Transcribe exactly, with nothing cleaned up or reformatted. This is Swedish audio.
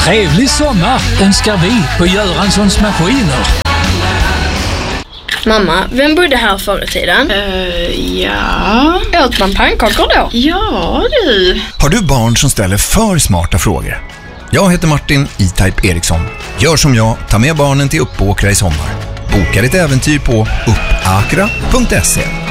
Trevlig sommar önskar vi på Göranssons Maskiner. Mamma, vem bodde här förr i tiden? Uh, ja... Åt man pannkakor då? Ja, du. Har du barn som ställer för smarta frågor? Jag heter Martin E-Type Eriksson. Gör som jag, ta med barnen till Uppåkra i sommar. Boka ditt äventyr på uppakra punkt se.